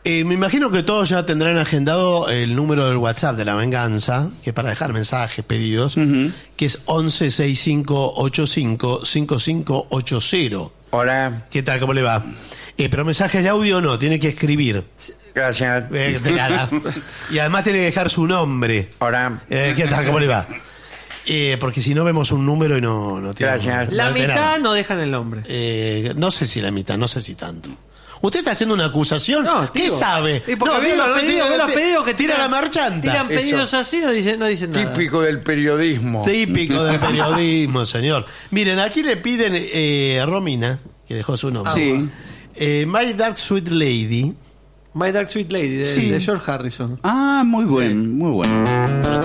Me imagino que todos ya tendrán agendado el número del WhatsApp de La Venganza, que es para dejar mensajes, pedidos, que es 1165855580. Hola. ¿Qué tal? ¿Cómo le va? Pero mensajes de audio no, tiene que escribir. Gracias. De nada. Y además tiene que dejar su nombre. Hola. ¿Qué tal? ¿Cómo le va? Porque si no vemos un número y no tiene. Gracias. La de mitad nada. no dejan el nombre. No sé si la mitad, no sé si tanto. ¿Usted está haciendo una acusación? No, ¿Qué digo, sabe? y porque veo los pedidos que tira la marchanta. Tiran pedidos así, no dicen nada. Típico del periodismo. Típico del periodismo, señor. Miren, aquí le piden Romina, que dejó su nombre. Sí. My Dark Sweet Lady. My Dark Sweet Lady, Sí. de George Harrison. Ah, muy bueno.